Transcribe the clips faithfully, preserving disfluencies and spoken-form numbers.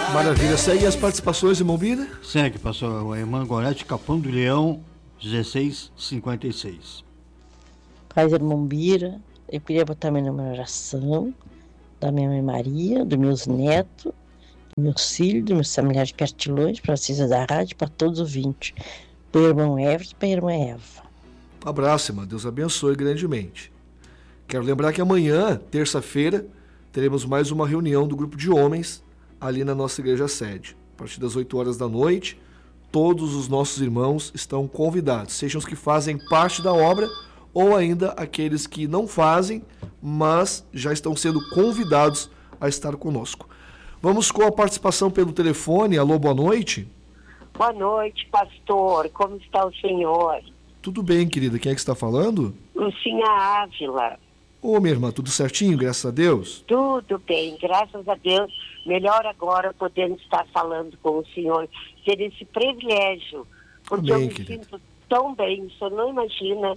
Maravilha. Segue as participações, irmão Bira? Segue, pastor. A irmã Gorete Capão do Leão, dezesseis cinquenta e seis. Paz, irmão Bira, eu queria botar meu nome na oração, da minha mãe Maria, dos meus netos, dos meus filhos, dos meus familiares pertilões, para vocês da rádio, para todos os ouvintes. Para o irmão Everton e para a irmã Eva. Um abraço, irmã. Deus abençoe grandemente. Quero lembrar que amanhã, terça-feira, teremos mais uma reunião do grupo de homens ali na nossa igreja sede. A partir das oito horas da noite, todos os nossos irmãos estão convidados, sejam os que fazem parte da obra ou ainda aqueles que não fazem, mas já estão sendo convidados a estar conosco. Vamos com a participação pelo telefone. Alô, boa noite. Boa noite, pastor. Como está o senhor? Tudo bem, querida. Quem é que está falando? Lucinha Ávila. Ô, minha irmã, tudo certinho, graças a Deus? Tudo bem, graças a Deus. Melhor agora podendo estar falando com o senhor, ter esse privilégio, porque Amém, eu me querida. sinto tão bem, o senhor não imagina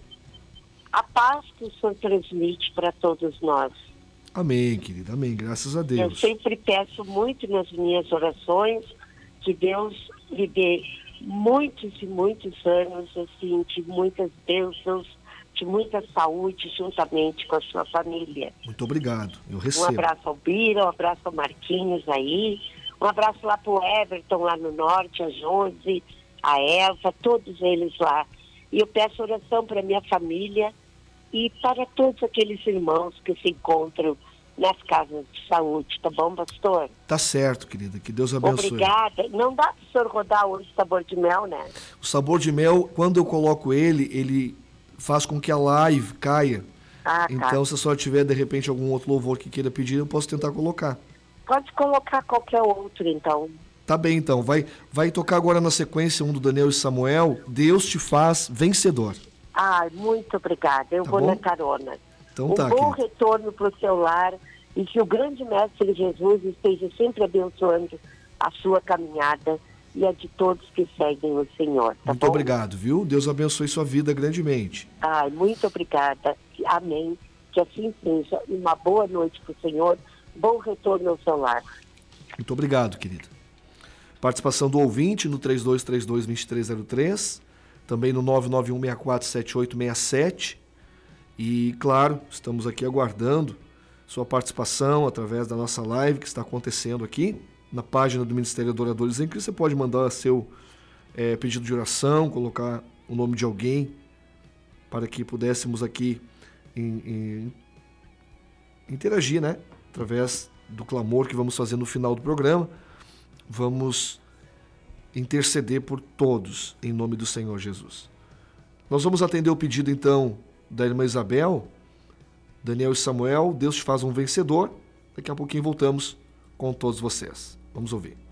a paz que o senhor transmite para todos nós. Amém, querida, amém, graças a Deus. Eu sempre peço muito nas minhas orações que Deus lhe dê muitos e muitos anos, assim, de muitas bênçãos, de muita saúde, juntamente com a sua família. Muito obrigado, eu Um recebo. abraço ao Bira, um abraço ao Marquinhos aí, um abraço lá pro Everton, lá no norte, a Josi, a Eva, todos eles lá. E eu peço oração para minha família e para todos aqueles irmãos que se encontram nas casas de saúde, tá bom, pastor? Tá certo, querida, que Deus abençoe. Obrigada. Não dá para o senhor rodar hoje sabor de mel, né? O sabor de mel, quando eu coloco ele, ele faz com que a live caia. Ah, tá. Então, se a senhora tiver, de repente, algum outro louvor que queira pedir, eu posso tentar colocar. Pode colocar qualquer outro, então. Tá bem, então. Vai, vai tocar agora na sequência um do Daniel e Samuel, Deus te faz vencedor. Ai, muito obrigada. Eu Tá vou bom? na carona. Então um tá, bom querida. retorno para o seu lar e que o grande mestre Jesus esteja sempre abençoando a sua caminhada e a de todos que seguem o Senhor, tá Muito bom? obrigado, viu? Deus abençoe sua vida grandemente. Ai, muito obrigada. Amém. Que assim seja. Uma boa noite para o Senhor. Bom retorno ao seu lar. Muito obrigado, querida. Participação do ouvinte no três dois três dois, dois três zero três, também no nove nove um seis quatro sete oito seis sete. E, claro, estamos aqui aguardando sua participação através da nossa live que está acontecendo aqui na página do Ministério Adoradores em Cristo. Você pode mandar seu é, pedido de oração, colocar o nome de alguém para que pudéssemos aqui em, em, interagir, né? Através do clamor que vamos fazer no final do programa. Vamos interceder por todos em nome do Senhor Jesus. Nós vamos atender o pedido então da irmã Isabel, Daniel e Samuel, Deus te faz um vencedor. Daqui a pouquinho voltamos com todos vocês. Vamos ouvir.